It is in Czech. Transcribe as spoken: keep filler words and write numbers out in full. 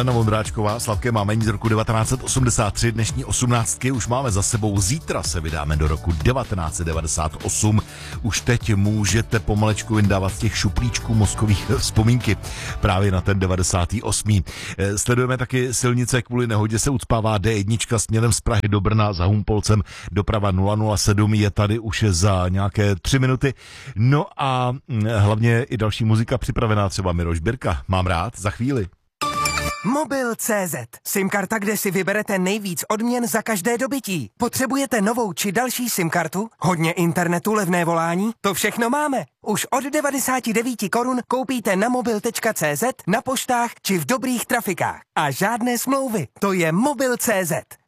Helena Vondráčková, Slavké mámení z roku devatenáct set osmdesát tři, dnešní osmnáctky už máme za sebou, zítra se vydáme do roku devatenáct set devadesát osm. Už teď můžete pomalečku vyndávat z těch šuplíčků mozkových vzpomínky právě na ten devadesátý osmý. Sledujeme taky silnice, kvůli nehodě se ucpává D jedna směrem z Prahy do Brna za Humpolcem, doprava nula nula sedm je tady už za nějaké tři minuty. No a hlavně i další muzika připravená, třeba Miroš Birka, mám rád, za chvíli. Mobil tečka cé zet. SIM-karta, kde si vyberete nejvíc odměn za každé dobytí. Potřebujete novou či další SIM-kartu? Hodně internetu, levné volání? To všechno máme. Už od devadesát devět korun koupíte na mobil tečka cé zet, na poštách či v dobrých trafikách. A žádné smlouvy. To je Mobil tečka cé zet.